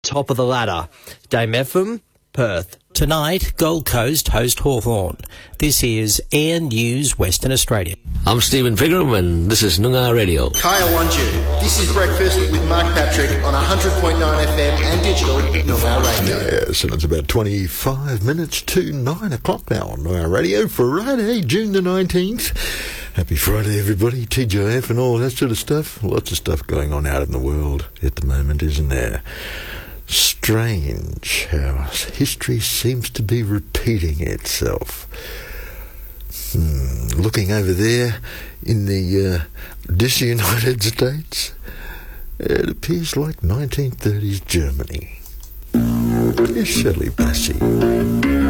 top of the ladder. Dame FM, Perth. Tonight, Gold Coast host Hawthorn. This is Air News Western Australia. I'm Stephen Pigram and this is Noongar Radio. Kaya Wanju. This is Breakfast with Mark Patrick on 100.9 FM and digital Noongar Radio. Yes, and it's about 25 minutes to 9 o'clock now on Noongar Radio for Friday, June the 19th. Happy Friday, everybody. TGIF and all that sort of stuff. Lots of stuff going on out in the world at the moment, isn't there? Strange how history seems to be repeating itself. Looking over there in the disunited States, it appears like 1930s Germany. Yes, Shirley Bassey.